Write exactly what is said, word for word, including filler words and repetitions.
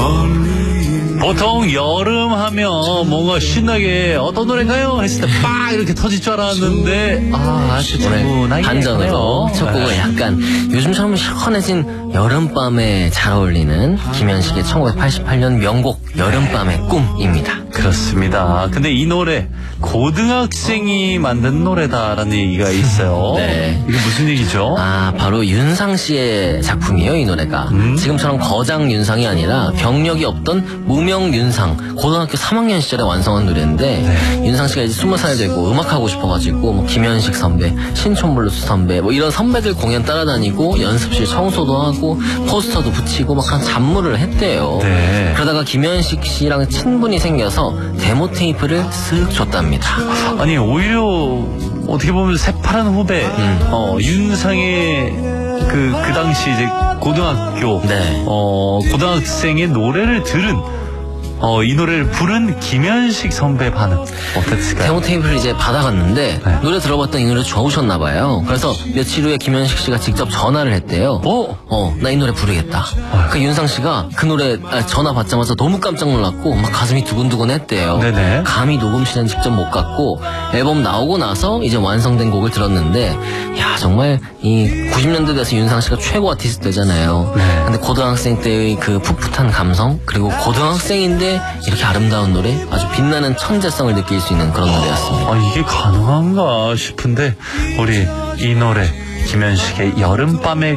보통 여름 하면 뭔가 신나게 어떤 노래인가요? 했을 때 빡 이렇게 터질 줄 알았는데 아 아주 차분하게 반전으로 첫 곡은 네. 약간 요즘처럼 시원해진 여름밤에 잘 어울리는 김현식의 천구백팔십팔 년 명곡 여름밤의 꿈입니다. 그렇습니다. 근데 이 노래 고등학생이 만든 노래다라는 얘기가 있어요. 네. 이게 무슨 얘기죠? 아, 바로 윤상 씨의 작품이에요, 이 노래가. 음? 지금처럼 거장 윤상이 아니라 경력이 없던 무명 윤상, 고등학교 삼 학년 시절에 완성한 노래인데, 네. 윤상 씨가 이제 스무 살 되고 음악하고 싶어가지고, 뭐 김현식 선배, 신촌블루스 선배, 뭐 이런 선배들 공연 따라다니고, 연습실 청소도 하고, 포스터도 붙이고, 막 한 잡무를 했대요. 네. 그러다가 김현식 씨랑 친분이 생겨서 데모 테이프를 쓱 줬답니다. 아니 오히려 어떻게 보면 새파란 후배 음. 어, 윤상의 그, 그 당시 이제 고등학교 네. 어, 고등학생의 노래를 들은 어, 이 노래를 부른 김현식 선배 반응 어땠을까요? 데모 테이프를 이제 받아갔는데 네. 노래 들어봤더니 이 노래 좋으셨나봐요. 그래서 며칠 후에 김현식 씨가 직접 전화를 했대요. 어? 어, 나 이 노래 부르겠다. 아유. 그 윤상 씨가 그 노래 아, 전화 받자마자 너무 깜짝 놀랐고 막 가슴이 두근두근 했대요. 네네. 감히 녹음실은 직접 못 갔고 앨범 나오고 나서 이제 완성된 곡을 들었는데 야 정말 이 구십 년대 돼서 윤상 씨가 최고 아티스트잖아요. 네. 근데 고등학생 때의 그 풋풋한 감성 그리고 고등학생인데 이렇게 아름다운 노래 아주 빛나는 천재성을 느낄 수 있는 그런 노래였습니다. 아, 이게 가능한가 싶은데 우리 이 노래 김현식의 여름밤의